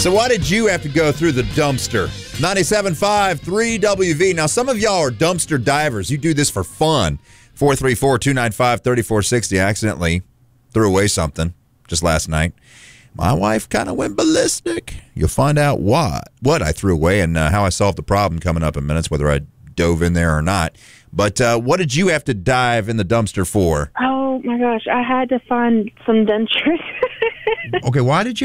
So why did you have to go through the dumpster? 97.5, 3WV. Now, some of y'all are dumpster divers. You do this for fun. 434-295-3460. I accidentally threw away something just last night. My wife kind of went ballistic. You'll find out what I threw away and how I solved the problem coming up in minutes, whether I dove in there or not. But what did you have to dive in the dumpster for? Oh, my gosh. I had to find some dentures. Okay, why did you